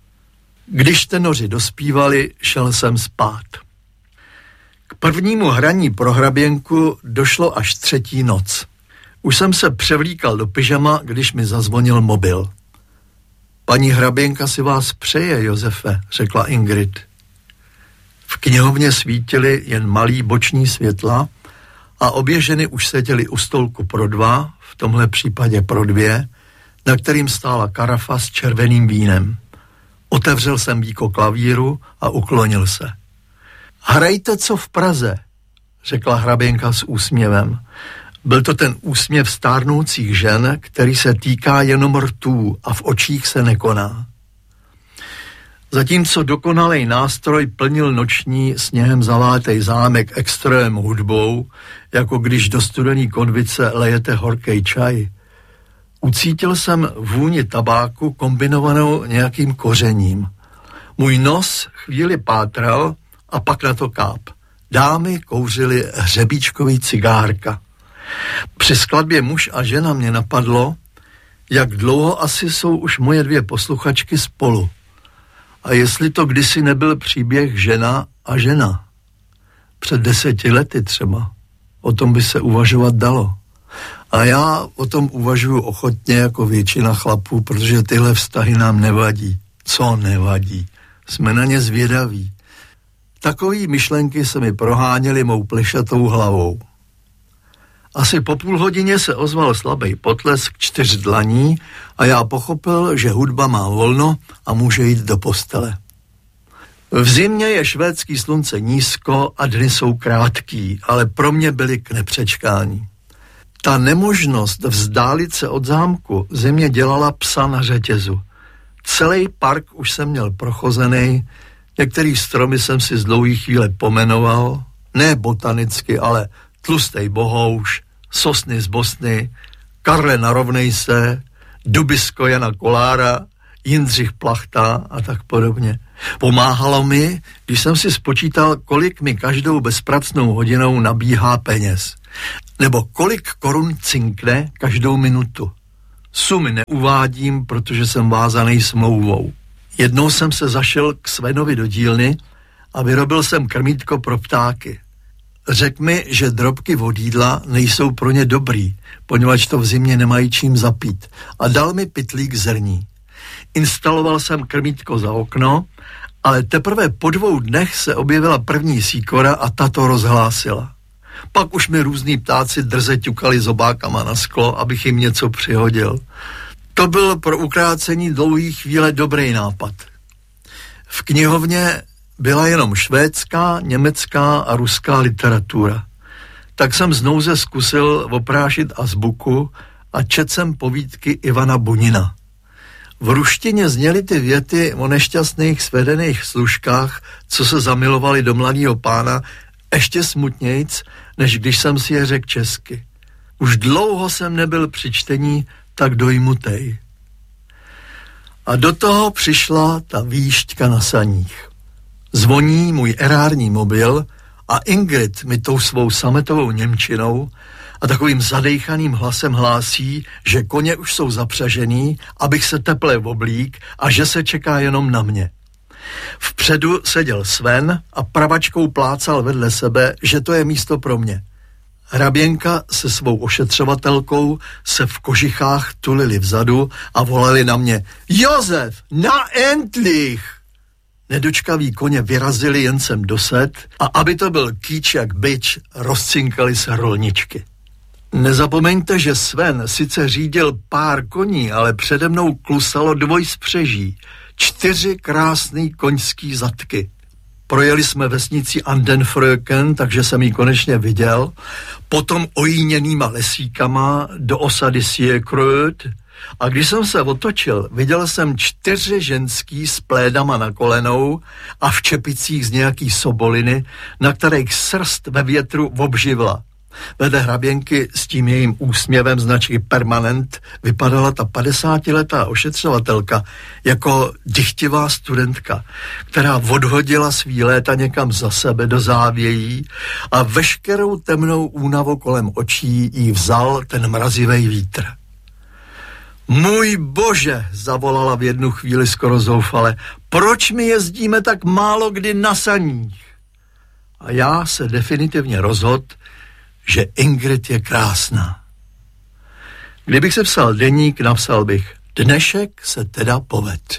Když tenoři dospívali, šel jsem spát. K prvnímu hraní pro hraběnku došlo až třetí noc. Už jsem se převlíkal do pyžama, když mi zazvonil mobil. Paní hraběnka si vás přeje, Josefe, řekla Ingrid. V knihovně svítily jen malý boční světla a obě ženy už seděly u stolku pro dva, v tomhle případě pro dvě, na kterým stála karafa s červeným vínem. Otevřel jsem víko klavíru a uklonil se. Hrajte co v Praze, řekla hraběnka s úsměvem. Byl to ten úsměv stárnoucích žen, který se týká jenom rtů a v očích se nekoná. Zatímco dokonalej nástroj plnil noční sněhem zavátej zámek extrém hudbou, jako když do studený konvice lejete horkej čaj, ucítil jsem vůni tabáku kombinovanou nějakým kořením. Můj nos chvíli pátral a pak na to káp. Dámy kouřily hřebíčkový cigárka. Při skladbě Muž a žena mě napadlo, jak dlouho asi jsou už moje dvě posluchačky spolu. A jestli to kdysi nebyl příběh žena a žena. Před deseti lety třeba. O tom by se uvažovat dalo. A já o tom uvažuji ochotně jako většina chlapů, protože tyhle vztahy nám nevadí. Co nevadí? Jsme na ně zvědaví. Takový myšlenky se mi proháněly mou plešatou hlavou. Asi po půl hodině se ozval slabý potlesk čtyř dlaní a já pochopil, že hudba má volno a může jít do postele. V zimě je švédský slunce nízko a dny jsou krátký, ale pro mě byly k nepřečkání. Ta nemožnost vzdálit se od zámku ze mě dělala psa na řetězu. Celý park už jsem měl prochozený, některý stromy jsem si z dlouhý chvíle pomenoval, ne botanicky, ale tlustej bohouš, sosny z Bosny, Karle narovnej se, dubisko Jana Kolára, Jindřich Plachta a tak podobně. Pomáhalo mi, když jsem si spočítal, kolik mi každou bezpracnou hodinou nabíhá peněz. Nebo kolik korun cinkne každou minutu. Sumy neuvádím, protože jsem vázaný smlouvou. Jednou jsem se zašel k Svenovi do dílny a vyrobil jsem krmítko pro ptáky. Řekl mi, že drobky od jídla nejsou pro ně dobrý, poněvadž to v zimě nemají čím zapít, a dal mi pytlík zrní. Instaloval jsem krmítko za okno, ale teprve po dvou dnech se objevila první síkora a ta to rozhlásila. Pak už mi různý ptáci drze ťukali zobákama na sklo, abych jim něco přihodil. To byl pro ukrácení dlouhé chvíle dobrý nápad. V knihovně byla jenom švédská, německá a ruská literatura. Tak jsem znouze zkusil oprášit azbuku a četl jsem povídky Ivana Bunina. V ruštině zněly ty věty o nešťastných svedených služkách, co se zamilovali do mladého pána, ještě smutnějc, než když jsem si je řekl česky. Už dlouho jsem nebyl při čtení tak dojmutej. A do toho přišla ta výšťka na saních. Zvoní můj erární mobil a Ingrid mi tou svou sametovou němčinou a takovým zadejchaným hlasem hlásí, že koně už jsou zapřažený, abych se teple oblík a že se čeká jenom na mě. Vpředu seděl Sven a pravačkou plácal vedle sebe, že to je místo pro mě. Hraběnka se svou ošetřovatelkou se v kožichách tulili vzadu a volali na mě: Josef, na endlich! Nedočkaví koně vyrazili jen sem do set a aby to byl kýč jak bič, rozcinkali se rolničky. Nezapomeňte, že Sven sice řídil pár koní, ale přede mnou klusalo dvoj spřeží, čtyři krásný koňský zadky. Projeli jsme vesnici Andenfröken, takže jsem ji konečně viděl, potom ojíněnýma lesíkama do osady Siekröd, a když jsem se otočil, viděl jsem čtyři ženský s plédama na kolenou a v čepicích z nějaký soboliny, na kterých srst ve větru obživla. Vedle hraběnky s tím jejím úsměvem značky Permanent vypadala ta padesátiletá ošetřovatelka jako dychtivá studentka, která odhodila svý léta někam za sebe do závějí a veškerou temnou únavu kolem očí jí vzal ten mrazivý vítr. Můj bože, zavolala v jednu chvíli skoro zoufale, proč my jezdíme tak málo kdy na saních? A já se definitivně rozhodl, že Ingrid je krásná. Kdybych se psal deník, napsal bych: dnešek se teda poved.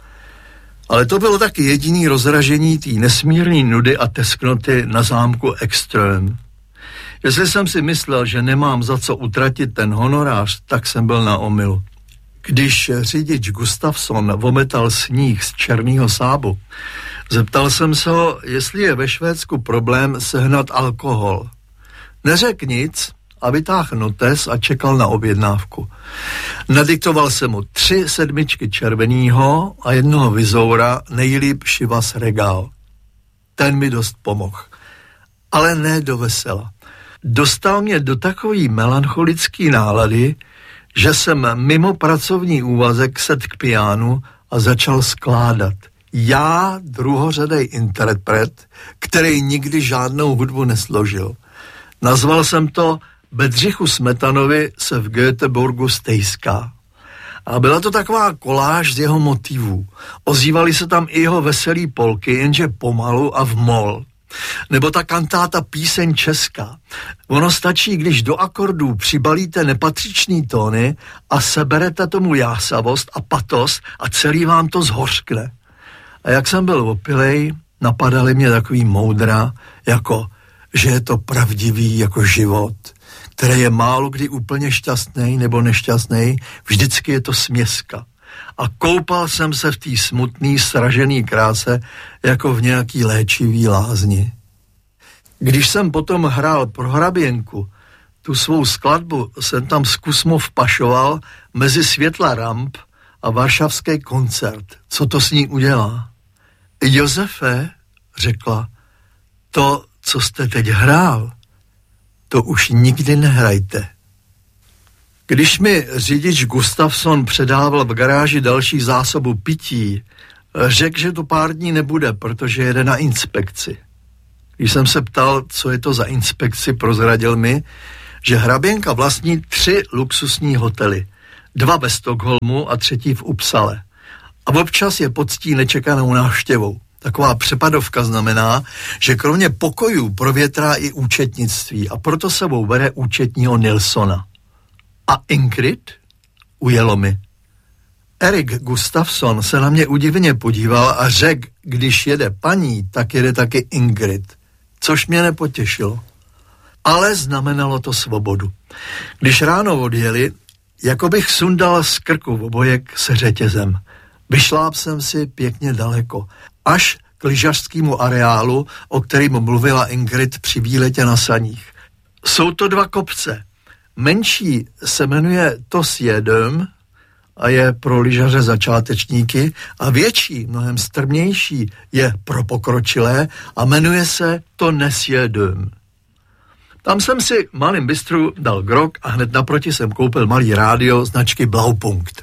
Ale to bylo taky jediný rozražení té nesmírný nudy a tesknoty na zámku Ekström. Jestli jsem si myslel, že nemám za co utratit ten honorář, tak jsem byl na omylu. Když řidič Gustafsson vometal sníh z černýho Sábu, zeptal jsem se ho, jestli je ve Švédsku problém sehnat alkohol. Neřekl nic a vytáhl notes a čekal na objednávku. Nadiktoval jsem mu tři sedmičky červenýho a jednoho vizoura, nejlíp Chivas Regal. Ten mi dost pomohl, ale ne do vesela. Dostal mě do takový melancholický nálady, že jsem mimo pracovní úvazek sedl k pianu a začal skládat. Já, druhořadej interpret, který nikdy žádnou hudbu nesložil. Nazval jsem to Bedřichu Smetanovi se v Göteborgu stejská. A byla to taková koláž z jeho motivů. Ozývaly se tam i jeho veselý polky, jenže pomalu a v mol. Nebo ta kantáta Píseň česká. Ono stačí, když do akordů přibalíte nepatřičný tóny a seberete tomu jásavost a patos a celý vám to zhořkne. A jak jsem byl opilej, napadaly mě takový moudra, jako že je to pravdivý jako život, který je málo kdy úplně šťastný nebo nešťastný, vždycky je to směska. A koupal jsem se v té smutný, sražený kráse jako v nějaký léčivý lázni. Když jsem potom hrál pro hraběnku, tu svou skladbu jsem tam zkusmo vpašoval mezi světla ramp a varšavský koncert. Co to s ní udělá? Josefe, řekla, to, co jste teď hrál, to už nikdy nehrajte. Když mi řidič Gustafsson předával v garáži další zásobu pití, řekl, že to pár dní nebude, protože jede na inspekci. Když jsem se ptal, co je to za inspekci, prozradil mi, že hraběnka vlastní tři luxusní hotely. Dva ve Stockholmu a třetí v Uppsale. A občas je poctí nečekanou návštěvou. Taková přepadovka znamená, že kromě pokojů provětrá i účetnictví a proto sebou bere účetního Nilsona. A Ingrid? Ujelo mi. Erik Gustafsson se na mě udivně podíval a řekl, když jede paní, tak jede taky Ingrid. Což mě nepotěšilo. Ale znamenalo to svobodu. Když ráno odjeli, jako bych sundal z krku obojek se řetězem. Vyšláp jsem si pěkně daleko, až k lyžařskému areálu, o kterém mluvila Ingrid při výletě na saních. Jsou to dva kopce. Menší se jmenuje Tosjedöm a je pro lyžaře začátečníky a větší, mnohem strmější je pro pokročilé a jmenuje se Tonesjedöm. Tam jsem si v malým bistru dal grog a hned naproti jsem koupil malý rádio značky Blaupunkt.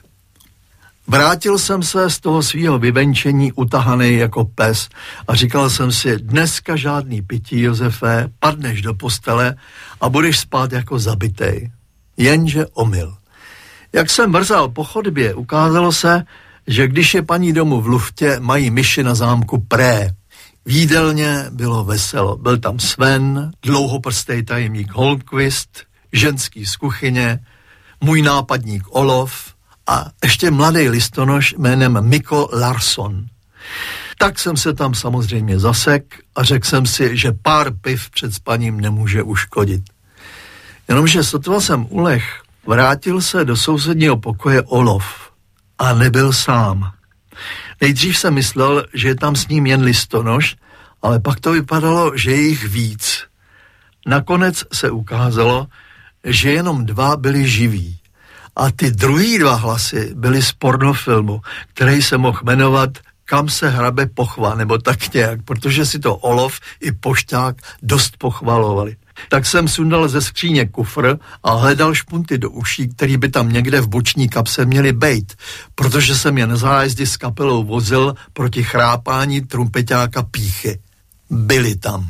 Vrátil jsem se z toho svýho vyvenčení utahaný jako pes a říkal jsem si, dneska žádný pití, Josefe, padneš do postele a budeš spát jako zabitej. Jenže omyl. Jak jsem vrzal po chodbě, ukázalo se, že když je paní domu v luftě, mají myši na zámku Pré. V jídelně bylo veselo. Byl tam Sven, dlouhoprstej tajemník Holmqvist, ženský z kuchyně, můj nápadník Olof a ještě mladý listonoš jménem Mikko Larsson. Tak jsem se tam samozřejmě zasek a řekl jsem si, že pár piv před spaním nemůže uškodit. Jenomže sotva jsem uleh, vrátil se do sousedního pokoje Olof a nebyl sám. Nejdřív jsem myslel, že je tam s ním jen listonoš, ale pak to vypadalo, že je jich víc. Nakonec se ukázalo, že jenom dva byli živí. A ty druhý dva hlasy byly z pornofilmu, který se mohl jmenovat Kam se hrabe pochva, nebo tak nějak, protože si to Olof i Pošťák dost pochvalovali. Tak jsem sundal ze skříně kufr a hledal špunty do uší, který by tam někde v boční kapse měly bejt, protože jsem je na zájezdy s kapelou vozil proti chrápání trumpeťáka Píchy. Byli tam.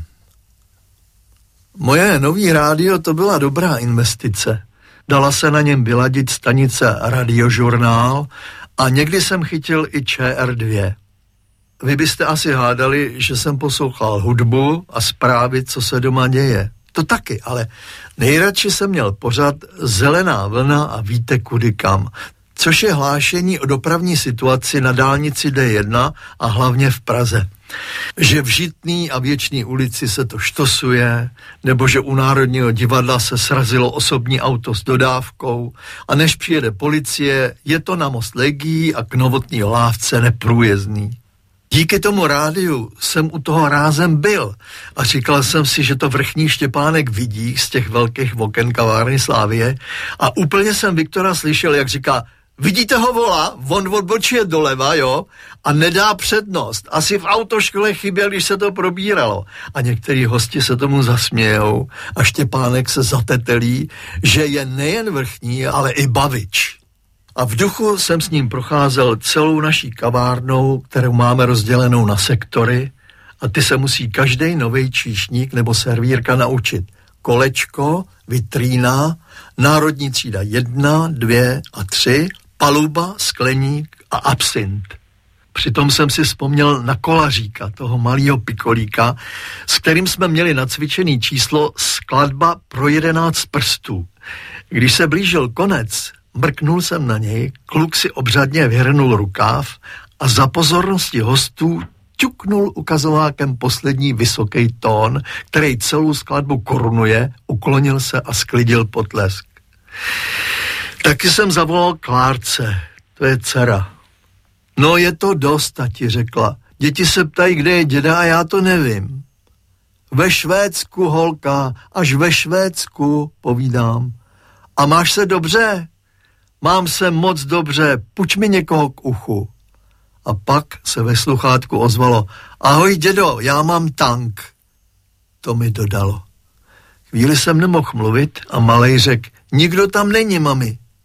Moje nový rádio to byla dobrá investice. Dala se na něm vyladit stanice Radiožurnál a někdy jsem chytil i Č R dva. Vy byste asi hádali, že jsem poslouchal hudbu a zprávy, co se doma děje. To taky, ale nejradši jsem měl pořad Zelená vlna a víte kudy kam, což je hlášení o dopravní situaci na dálnici D jedna a hlavně v Praze. Že v Žitný a Věčný ulici se to štosuje, nebo že u Národního divadla se srazilo osobní auto s dodávkou a než přijede policie, je to na most Legií a k Novotný lávce neprůjezdný. Díky tomu rádiu jsem u toho rázem byl a říkal jsem si, že to vrchní Štěpánek vidí z těch velkých oken kavárny Slávie a úplně jsem Viktora slyšel, jak říká, vidíte ho vola, on odbočuje doleva, jo, a nedá přednost. Asi v autoškole chyběl, když se to probíralo. A některý hosti se tomu zasmějou a Štěpánek se zatetelí, že je nejen vrchní, ale i bavič. A v duchu jsem s ním procházel celou naší kavárnou, kterou máme rozdělenou na sektory a ty se musí každej novej číšník nebo servírka naučit. Kolečko, vitrína, národní třída jedna, dvě a tři, paluba, skleník a absint. Přitom jsem si vzpomněl na Kolaříka, toho malého pikolíka, s kterým jsme měli nacvičený číslo skladba pro jedenáct prstů. Když se blížil konec, mrknul jsem na něj, kluk si obřadně vyhrnul rukáv a za pozornosti hostů ťuknul ukazovákem poslední vysoký tón, který celou skladbu korunuje, uklonil se a sklidil potlesk. Taky jsem zavolal Klárce, to je dcera. No je to dost, tati, řekla. Děti se ptají, kde je děda a já to nevím. Ve Švédsku, holka, až ve Švédsku, povídám. A máš se dobře? Mám se moc dobře, puč mi někoho k uchu. A pak se ve sluchátku ozvalo, ahoj dědo, já mám tank. To mi dodalo. Chvíli jsem nemohl mluvit a malej řekl, nikdo tam není, mami,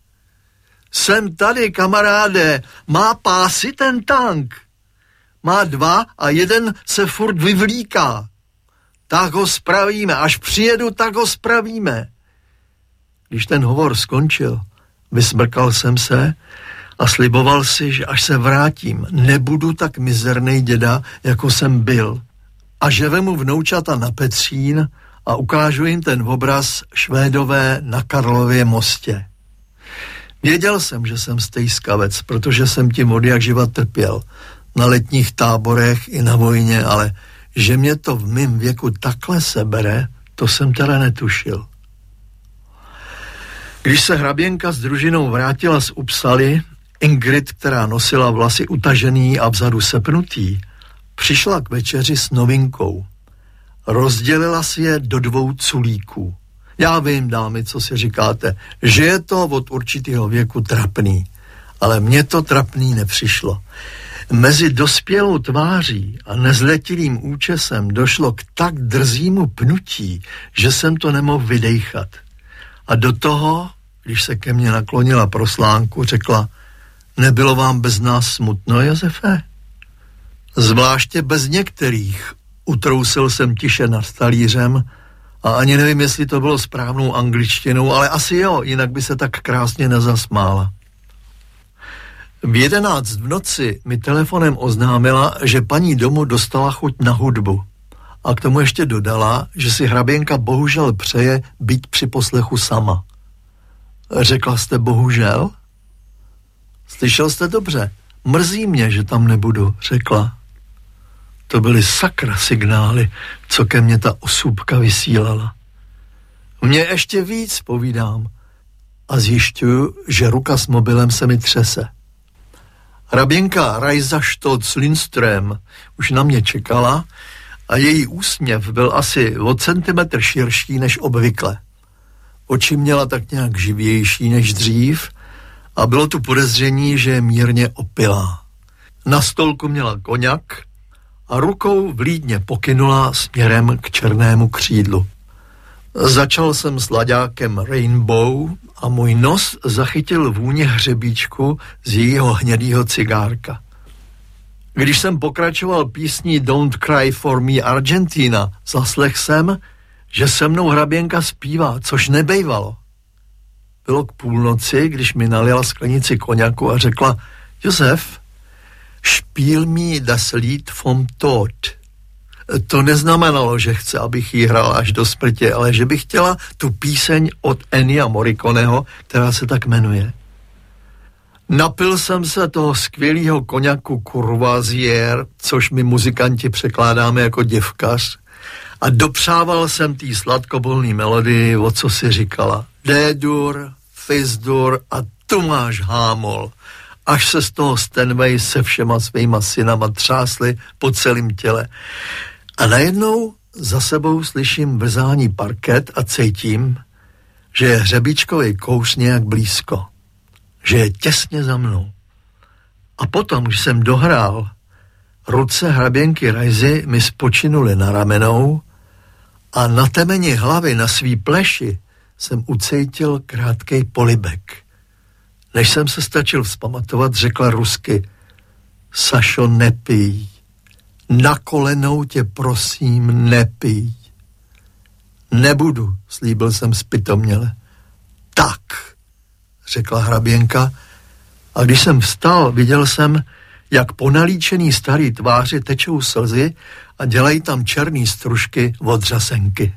Jsem tady, kamaráde, má pásy ten tank. Má dva a jeden se furt vyvlíká. Tak ho spravíme, až přijedu, tak ho spravíme. Když ten hovor skončil, vysmrkal jsem se a sliboval si, že až se vrátím, nebudu tak mizernej děda, jako jsem byl. A že vemu vnoučata na Petřín a ukážu jim ten obraz Švédové na Karlově mostě. Věděl jsem, že jsem stejskavec, protože jsem tím od jak živa trpěl. Na letních táborech i na vojně, ale že mě to v mém věku takhle sebere, to jsem teda netušil. Když se hraběnka s družinou vrátila z Uppsaly, Ingrid, která nosila vlasy utažený a vzadu sepnutý, přišla k večeři s novinkou. Rozdělila si je do dvou culíků. Já vím, dámy, co si říkáte, že je to od určitého věku trapný, ale mně to trapný nepřišlo. Mezi dospělou tváří a nezletilým účesem došlo k tak drzímu pnutí, že jsem to nemohl vydejchat. A do toho, když se ke mně naklonila pro slánku, řekla, nebylo vám bez nás smutno, Josefe? Zvláště bez některých, utrousil jsem tiše nad talířem a ani nevím, jestli to bylo správnou angličtinou, ale asi jo, jinak by se tak krásně nezasmála. V jedenáct v noci mi telefonem oznámila, že paní domu dostala chuť na hudbu. A k tomu ještě dodala, že si hraběnka bohužel přeje být při poslechu sama. Řekla jste bohužel? Slyšel jste dobře. Mrzí mě, že tam nebudu, řekla. To byly sakra signály, co ke mně ta osůbka vysílala. Mně ještě víc, povídám. A zjišťuju, že ruka s mobilem se mi třese. Hraběnka Rajza Stolz-Lindström už na mě čekala a její úsměv byl asi o centimetr širší než obvykle. Oči měla tak nějak živější než dřív a bylo tu podezření, že je mírně opilá. Na stolku měla koňak a rukou vlídně pokynula směrem k černému křídlu. Začal jsem s laďákem Rainbow a můj nos zachytil vůně hřebíčku z jejího hnědýho cigárka. Když jsem pokračoval písní Don't Cry for Me Argentina, zaslech jsem, že se mnou hraběnka zpívá, což nebejvalo. Bylo k půlnoci, když mi nalila sklenici koňaku a řekla, Josef, spiel mi das Lied vom Tod. To neznamenalo, že chce, abych jí hrál až do smrti, ale že bych chtěla tu píseň od Ennia Morriconeho, která se tak jmenuje. Napil jsem se toho skvělého koňaku Courvoisier, což my muzikanti překládáme jako děvkař, a dopřával jsem tý sladkobolný melodii, o co si říkala. D-dur, fis-dur a tu máš hámol. Až se z toho Stanway se všema svýma synama třásli po celém těle. A najednou za sebou slyším vrzání parket a cítím, že je hřebíčkový kouř nějak blízko. Že je těsně za mnou. A potom, když jsem dohrál, ruce hraběnky Rajzy mi spočinuly na ramenou a na temeni hlavy na svý pleši jsem ucítil krátkej polibek. Než jsem se stačil vzpamatovat, řekla rusky, Sašo, nepij. Na kolenou tě prosím, nepij. Nebudu, slíbil jsem zpytomněle. Tak, řekla hraběnka a když jsem vstal, viděl jsem, jak po nalíčený starý tváři tečou slzy a dělají tam černý stružky od řasenky.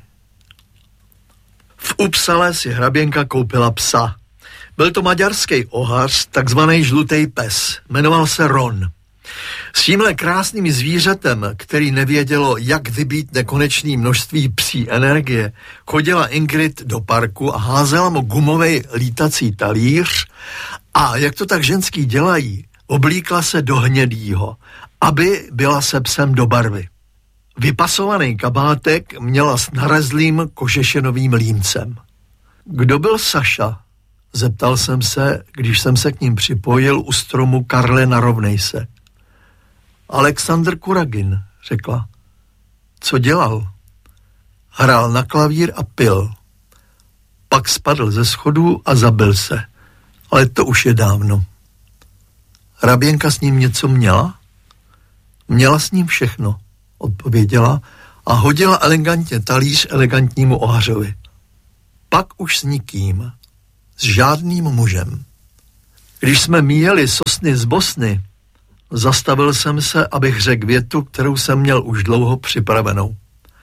V Uppsale si hraběnka koupila psa. Byl to maďarský ohař, takzvaný žlutý pes. Jmenoval se Ron. S tímhle krásným zvířetem, který nevědělo, jak vybít nekonečné množství psí energie, chodila Ingrid do parku a házela mu gumovej lítací talíř a, jak to tak ženský dělají, oblíkla se do hnědýho, aby byla se psem do barvy. Vypasovaný kabátek měla s narezlým kožešenovým límcem. Kdo byl Saša? Zeptal jsem se, když jsem se k ním připojil u stromu Karle, narovnej se. Alexander Kuragin, řekla. Co dělal? Hrál na klavír a pil. Pak spadl ze schodů a zabil se. Ale to už je dávno. Hraběnka s ním něco měla? Měla s ním všechno, odpověděla a hodila elegantně talíř elegantnímu ohařovi. Pak už s nikým, s žádným mužem. Když jsme míjeli sosny z Bosny, zastavil jsem se, abych řekl větu, kterou jsem měl už dlouho připravenou.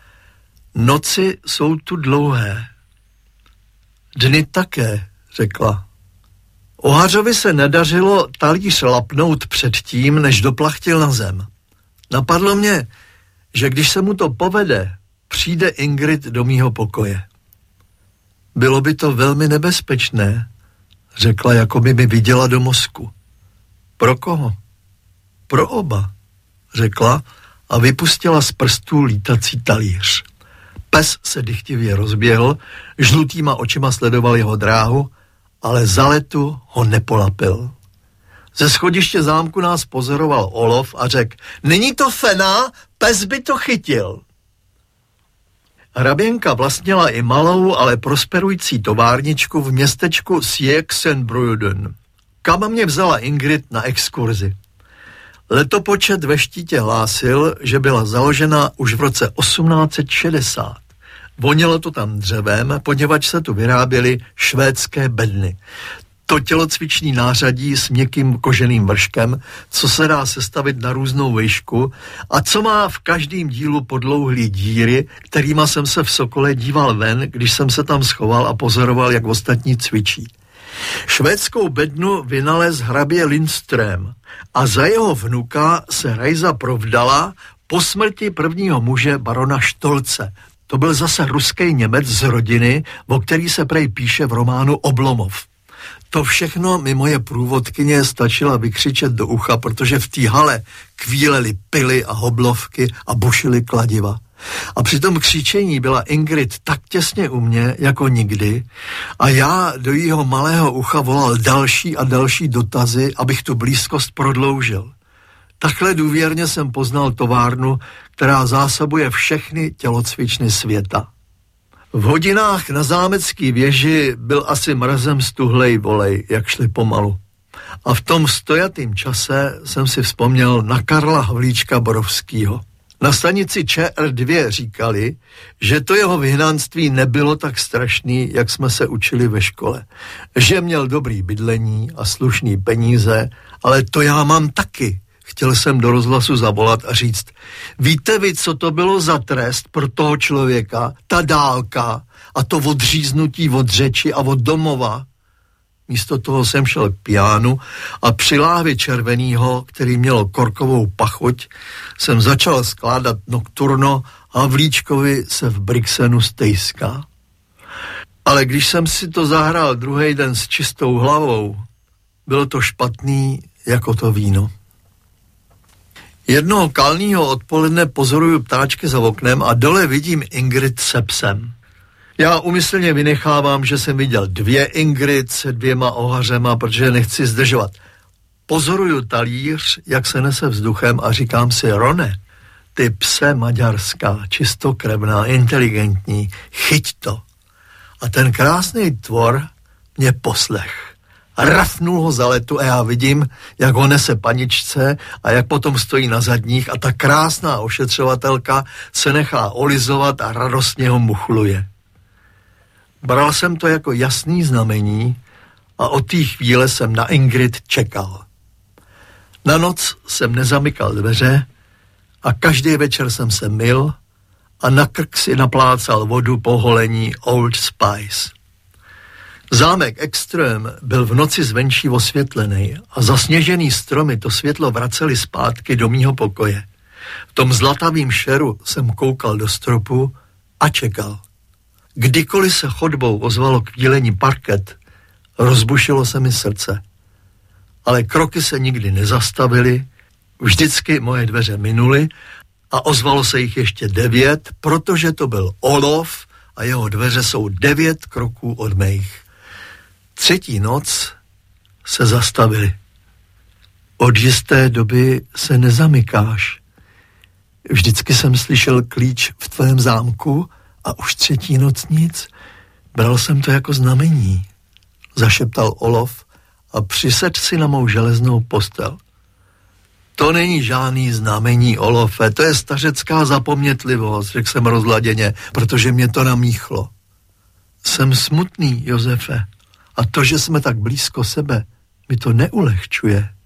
Noci jsou tu dlouhé. Dny také, řekla. Ohařovi se nedařilo talíř lapnout předtím, než doplachtil na zem. Napadlo mě, že když se mu to povede, přijde Ingrid do mýho pokoje. Bylo by to velmi nebezpečné, řekla, jako by mi viděla do mozku. Pro koho? Pro oba, řekla a vypustila z prstů lítací talíř. Pes se dychtivě rozběhl, žlutýma očima sledoval jeho dráhu, ale za letu ho nepolapil. Ze schodiště zámku nás pozoroval Olof a řekl, není to fena, pes by to chytil. Hraběnka vlastnila i malou, ale prosperující továrničku v městečku Siex-en-Brüden, kam mě vzala Ingrid na exkurzi. Letopočet ve štítě hlásil, že byla založena už v roce osmnáct set šedesát. Vonilo to tam dřevem, poněvadž se tu vyráběly švédské bedny. To tělocvičný nářadí s měkkým koženým vrškem, co se dá sestavit na různou výšku a co má v každém dílu podlouhlý díry, kterýma jsem se v Sokole díval ven, když jsem se tam schoval a pozoroval, jak ostatní cvičí. Švédskou bednu vynalez hrabě Lindström a za jeho vnuka se Rajza provdala po smrti prvního muže barona Štolce. To byl zase ruský Němec z rodiny, o který se prej píše v románu Oblomov. To všechno mi moje průvodkyně stačila vykřičet do ucha, protože v té hale kvílely pily a hoblovky a bušily kladiva. A při tom křičení byla Ingrid tak těsně u mě, jako nikdy, a já do jejího malého ucha volal další a další dotazy, abych tu blízkost prodloužil. Takhle důvěrně jsem poznal továrnu, která zásobuje všechny tělocvičny světa. V hodinách na zámecký věži byl asi mrazem stuhlej volej, jak šli pomalu. A v tom stojatým čase jsem si vzpomněl na Karla Havlíčka Borovskýho. Na stanici Č R dva říkali, že to jeho vyhnanství nebylo tak strašný, jak jsme se učili ve škole. Že měl dobrý bydlení a slušný peníze, ale to já mám taky. Chtěl jsem do rozhlasu zavolat a říct, víte vy, co to bylo za trest pro toho člověka, ta dálka a to odříznutí od řeči a od domova? Místo toho jsem šel k piánu a při láhvi červenýho, který mělo korkovou pachuť, jsem začal skládat nokturno Havlíčkovi se v Brixenu stejská. Ale když jsem si to zahrál druhý den s čistou hlavou, bylo to špatný jako to víno. Jednoho kalního odpoledne pozoruju ptáčky za oknem a dole vidím Ingrid se psem. Já umyslně vynechávám, že jsem viděl dvě Ingrid se dvěma ohařema, protože nechci zdržovat. Pozoruju talíř, jak se nese vzduchem a říkám si, Rone, ty pse maďarská, čistokrevná, inteligentní, chyť to. A ten krásný tvor mě poslech. A rafnul ho za letu a já vidím, jak ho nese paničce a jak potom stojí na zadních a ta krásná ošetřovatelka se nechá olizovat a radostně ho muchluje. Bral jsem to jako jasný znamení a od té chvíle jsem na Ingrid čekal. Na noc jsem nezamykal dveře a každý večer jsem se myl a na krk si naplácal vodu po holení Old Spice. Zámek Ekström byl v noci zvenčí osvětlený a zasněžený stromy to světlo vraceli zpátky do mýho pokoje. V tom zlatavým šeru jsem koukal do stropu a čekal. Kdykoliv se chodbou ozvalo kvílení parket, rozbušilo se mi srdce. Ale kroky se nikdy nezastavily, vždycky moje dveře minuly a ozvalo se jich ještě devět, protože to byl Olof a jeho dveře jsou devět kroků od mých. Třetí noc se zastavili. Od jisté doby se nezamykáš. Vždycky jsem slyšel klíč v tvém zámku a už třetí noc nic. Bral jsem to jako znamení, zašeptal Olof a přiseď si na mou železnou postel. To není žádný znamení, Olofe, to je stařecká zapomnětlivost, řekl jsem rozladěně, protože mě to namíchlo. Jsem smutný, Josefe, a to, že jsme tak blízko sebe, mi to neulehčuje.